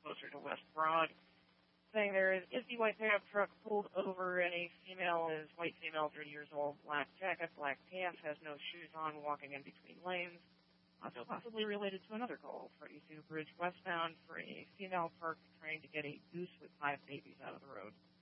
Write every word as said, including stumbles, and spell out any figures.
closer to West Broad, saying there is is the white pickup truck pulled over and a female is white female, thirty years old, black jacket, black pants, has no shoes on, walking in between lanes. Also possibly related to another call, forty-two Bridge westbound for a female parked trying to get a goose with five babies out of the road.